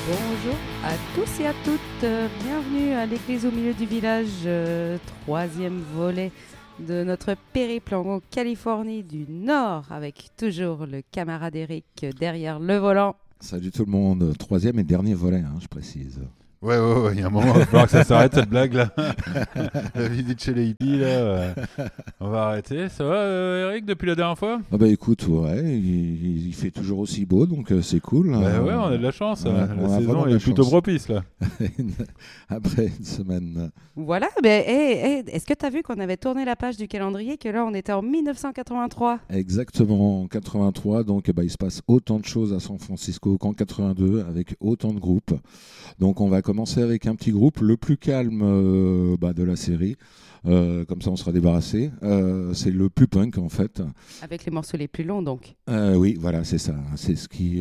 Bonjour à tous et à toutes, bienvenue à l'église au milieu du village, troisième volet de notre périple en Californie du Nord, avec toujours le camarade Eric derrière le volant. Salut tout le monde, troisième et dernier volet, je précise. Ouais, il y a un moment, il va falloir que ça s'arrête cette blague là. La visite chez les hippies là, on va arrêter. Ça va Eric depuis la dernière fois? Ah bah écoute, ouais, il fait toujours aussi beau, donc c'est cool. Bah ouais, on a de la chance, on a la saison vraiment de est la plutôt chance. propice là. Après une semaine. Voilà, mais est-ce que tu as vu qu'on avait tourné la page du calendrier, que là on était en 1983? Exactement, en 83, donc il se passe autant de choses à San Francisco qu'en 82, avec autant de groupes. Donc on va commencer avec un petit groupe, le plus calme de la série. Comme ça on sera débarrassé. C'est le plus punk en fait. Avec les morceaux les plus longs donc. Oui, voilà, c'est ça. C'est ce qui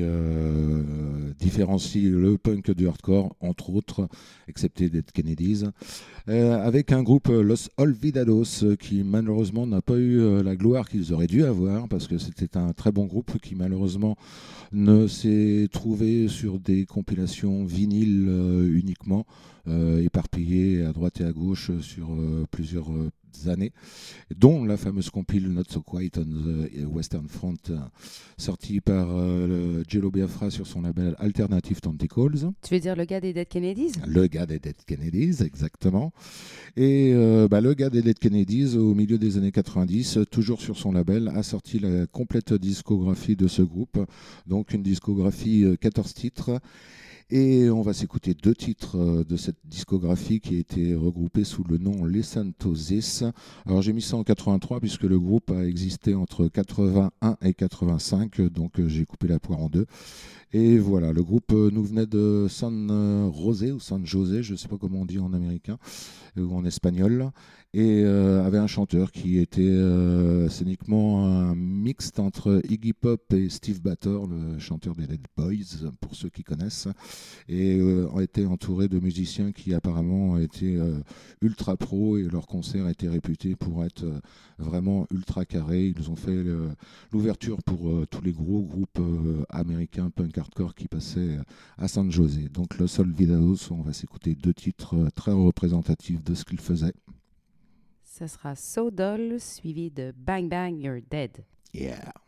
différencie le punk du hardcore, entre autres, excepté Dead Kennedys. Avec un groupe, Los Olvidados, qui malheureusement n'a pas eu la gloire qu'ils auraient dû avoir, parce que c'était un très bon groupe qui malheureusement ne s'est trouvé sur des compilations vinyles uniquement, éparpillées à droite et à gauche sur plusieurs années, dont la fameuse compile Not So Quiet on the Western Front, sortie par Jello Biafra sur son label Alternative Tentacles. Tu veux dire le gars des Dead Kennedys? Le gars des Dead Kennedys, exactement. Et le gars des Dead Kennedys, au milieu des années 90, toujours sur son label, a sorti la complète discographie de ce groupe, donc une discographie 14 titres. Et on va s'écouter 2 titres de cette discographie qui a été regroupée sous le nom Les Santoses. Alors j'ai mis ça en 83 puisque le groupe a existé entre 81 et 85, donc j'ai coupé la poire en 2. Et voilà, le groupe nous venait de San José ou San José, je ne sais pas comment on dit en américain ou en espagnol, et avait un chanteur qui était scéniquement un mixte entre Iggy Pop et Steve Battor, le chanteur des Dead Boys, pour ceux qui connaissent, et ont été entourés de musiciens qui apparemment étaient ultra pro, et leurs concerts étaient réputés pour être vraiment ultra carrés. Ils ont fait l'ouverture pour tous les gros groupes américains punk hardcore qui passaient à San José. Donc Los Olvidados, on va s'écouter 2 titres très représentatifs de ce qu'ils faisaient. Ça sera So Dull suivi de Bang Bang You're Dead. Yeah.